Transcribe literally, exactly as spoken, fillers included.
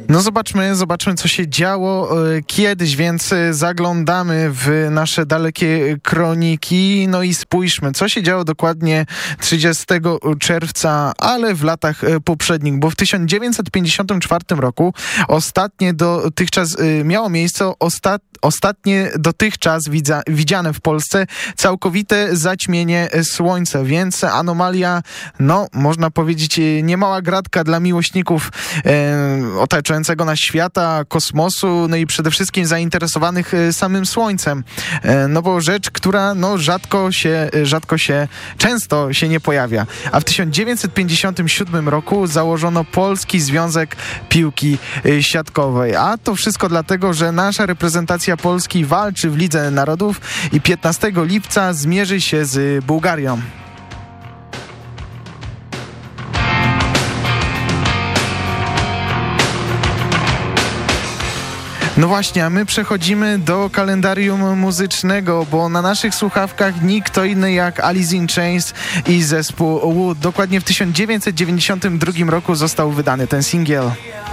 No zobaczmy, zobaczmy co się działo e, kiedyś, więc e, zaglądamy w nasze dalekie kroniki, no i spójrzmy, co się działo dokładnie trzydziestego czerwca, ale w latach e, poprzednich, bo w tysiąc dziewięćset pięćdziesiątym czwartym roku ostatnie dotychczas e, miało miejsce osta ostatnie dotychczas widza widziane w Polsce całkowite zaćmienie słońca, więc anomalia, no można powiedzieć, niemała gratka dla miłośników e, otaczającego nas świata, kosmosu, no i przede wszystkim zainteresowanych samym Słońcem. No bo rzecz, która no rzadko się, rzadko się, często się nie pojawia. A w tysiąc dziewięćset pięćdziesiątym siódmym roku założono Polski Związek Piłki Siatkowej. A to wszystko dlatego, że nasza reprezentacja Polski walczy w Lidze Narodów i piętnastego lipca zmierzy się z Bułgarią. No właśnie, a my przechodzimy do kalendarium muzycznego, bo na naszych słuchawkach nikt to inny jak Alice in Chains i zespół Wood. Dokładnie w tysiąc dziewięćset dziewięćdziesiątym drugim roku został wydany ten singiel.